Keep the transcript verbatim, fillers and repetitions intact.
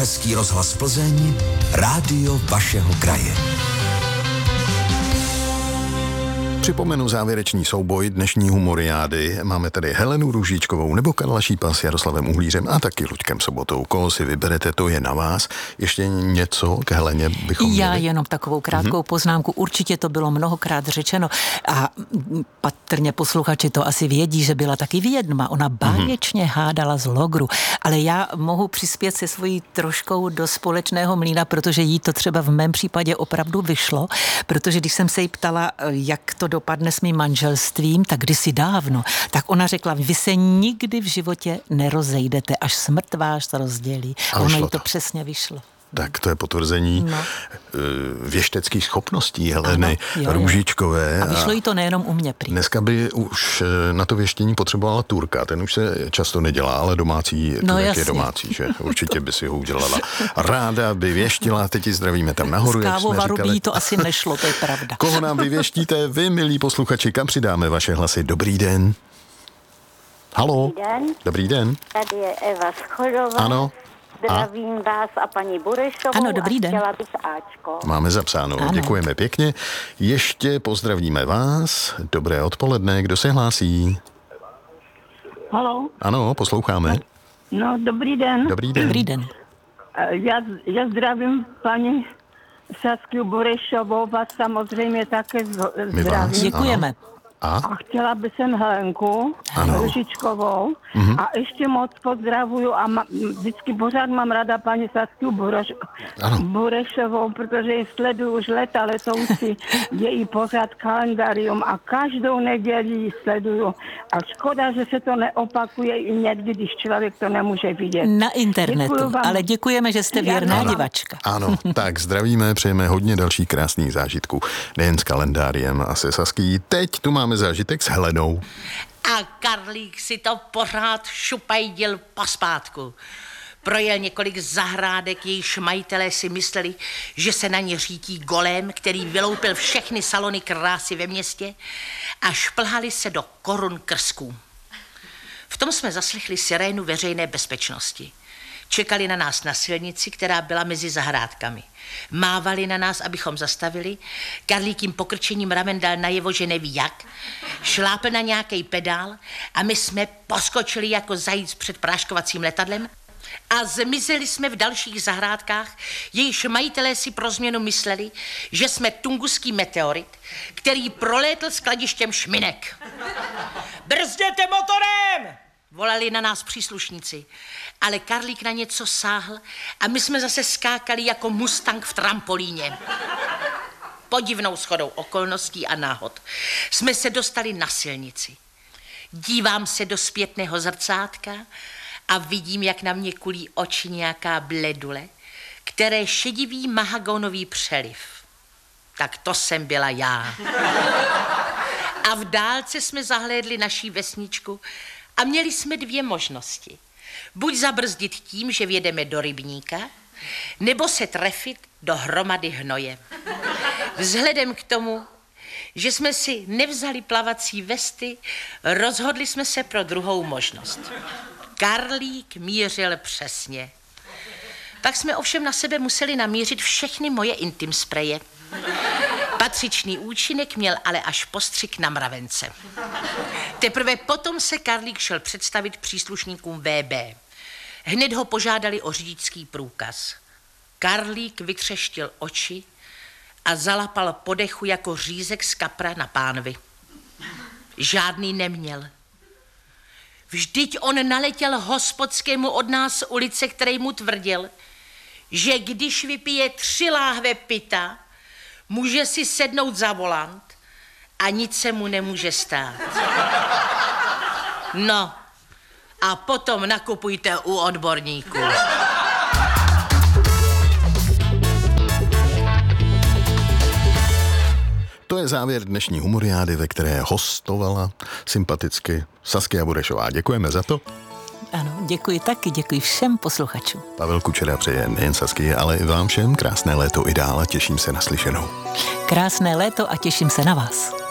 Český rozhlas Plzeň, rádio vašeho kraje. Připomenu závěrečný souboj dnešní humoriády. Máme tady Helenu Růžičkovou nebo Karla Šípa s Jaroslavem Uhlířem a taky Luďkem Sobotou. Koho si vyberete, to je na vás. Ještě něco k Heleně bychom Já měli? jenom takovou krátkou mm-hmm. poznámku. Určitě to bylo mnohokrát řečeno a patrně posluchači to asi vědí, že byla taky vědma. Ona báječně mm-hmm. hádala z logru. Ale já mohu přispět se svojí troškou do společného mlýna, protože jí to třeba v mém případě opravdu vyšlo, protože když jsem se jí ptala, jak to dopadne s mým manželstvím, tak kdysi dávno, tak ona řekla, vy se nikdy v životě nerozejdete, až smrt vás rozdělí. A ono jí to, to přesně vyšlo. Tak to je potvrzení no. věšteckých schopností Heleny ano, jo, Růžičkové. A vyšlo jí to nejenom u mě prý. Dneska by už na to věštění potřebovala Turka, ten už se často nedělá, ale domácí no, Turek jasně. je domácí, že? Určitě by si ho udělala. Ráda by věštila, teď ji zdravíme tam nahoru, z jak jsme kávovaru říkali. by to asi nešlo, to je pravda. Koho nám vyvěštíte vy, milí posluchači, kam přidáme vaše hlasy? Dobrý den. Haló. Dobrý den. Dobrý den. Tady je Eva Schodová. Ano. Zdravím a? vás a paní Burešovou. Ano, dobrý den. A chtěla bych Ačko. Máme zapsáno, ano. Děkujeme pěkně. Ještě pozdravíme vás. Dobré odpoledne, kdo se hlásí? Haló. Ano, posloucháme. No, dobrý den. Dobrý den. Dobrý den. Já, já zdravím paní Sasku Burešovou, vás samozřejmě také zdravím. vás, Děkujeme. Ano. A? A chtěla bych jsem Helenku Ano. Růžičkovou Mhm. a ještě moc pozdravuju a ma, vždycky pořád mám ráda paní Sasku Bureš, Burešovou, protože ji sleduju už leta letoucí, její pořád kalendarium a každou neděli ji sleduju. A škoda, že se to neopakuje i někdy, když člověk to nemůže vidět. Na internetu, ale děkujeme, že jste věrná Ano. divačka. Ano, tak zdravíme, přejeme hodně dalších krásných zážitků, nejen s kalendáriem a se Saský. Teď tu máme zážitek s Helenou. A Karlík si to pořád šupajdil pospátku. Projel několik zahrádek, jejichž majitelé si mysleli, že se na ně řítí golem, který vyloupil všechny salony krásy ve městě a šplhali se do korun krsků. V tom jsme zaslechli sirénu veřejné bezpečnosti. Čekali na nás na silnici, která byla mezi zahrádkami. Mávali na nás, abychom zastavili. Karlík jim pokrčením ramen dal najevo, že neví jak. Šlápl na nějaký pedál a my jsme poskočili jako zajíc před práškovacím letadlem a zmizeli jsme v dalších zahrádkách, jejichž majitelé si pro změnu mysleli, že jsme tunguský meteorit, který prolétl skladištěm šminek. Brzděte motorem! Volali na nás příslušníci, ale Karlík na něco sáhl a my jsme zase skákali jako mustang v trampolíně. Podivnou shodou okolností a náhod jsme se dostali na silnici. Dívám se do zpětného zrcátka a vidím, jak na mě kulí oči nějaká bledule, které šedivý mahagonový přeliv. Tak to jsem byla já. A v dálce jsme zahlédli naší vesničku a měli jsme dvě možnosti. Buď zabrzdit tím, že vjedeme do rybníka, nebo se trefit do hromady hnoje. Vzhledem k tomu, že jsme si nevzali plavací vesty, rozhodli jsme se pro druhou možnost. Karlík mířil přesně. Pak jsme ovšem na sebe museli namířit všechny moje intim spreje. Patřičný účinek měl ale až postřik na mravence. Teprve potom se Karlík šel představit příslušníkům V B. Hned ho požádali o řidičský průkaz. Karlík vytřeštil oči a zalapal po dechu jako řízek z kapra na pánvi. Žádný neměl. Vždyť on naletěl hospodskému od nás z ulice, který mu tvrdil, že když vypije tři láhve pita, může si sednout za volant a nic se mu nemůže stát. No, a potom nakupujte u odborníků. To je závěr dnešní humoriády, ve které hostovala sympaticky Saskia Burešová. Děkujeme za to. Ano, děkuji taky, děkuji všem posluchačům. Pavel Kučera přeje nejen Sasky, ale i vám všem krásné léto i dál a těším se na slyšenou. Krásné léto a těším se na vás.